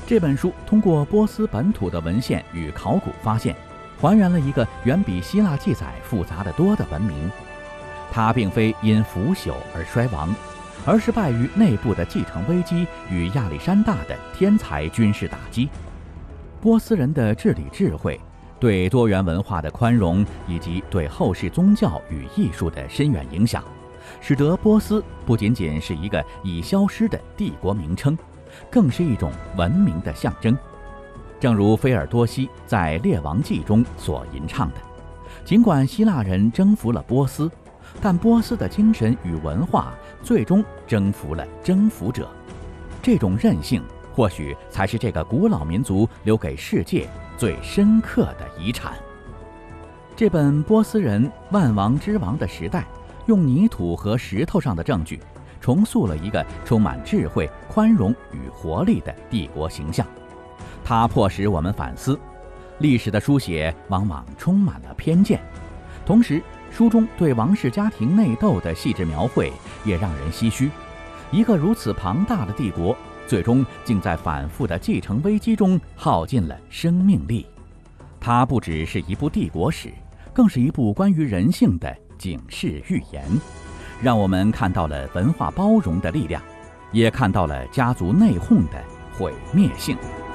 这本书通过波斯本土的文献与考古发现，还原了一个远比希腊记载复杂得多的文明。它并非因腐朽而衰亡，而是败于内部的继承危机与亚历山大的天才军事打击。波斯人的治理智慧，对多元文化的宽容，以及对后世宗教与艺术的深远影响，使得波斯不仅仅是一个已消失的帝国名称，更是一种文明的象征。正如菲尔多西在《列王纪》中所吟唱的，尽管希腊人征服了波斯，但波斯的精神与文化最终征服了征服者。这种韧性或许才是这个古老民族留给世界最深刻的遗产。这本波斯人万王之王的时代，用泥土和石头上的证据重塑了一个充满智慧、宽容与活力的帝国形象。它迫使我们反思，历史的书写往往充满了偏见，同时书中对王室家庭内斗的细致描绘也让人唏嘘。一个如此庞大的帝国，最终竟在反复的继承危机中耗尽了生命力。它不只是一部帝国史，更是一部关于人性的警示预言，让我们看到了文化包容的力量，也看到了家族内讧的毁灭性。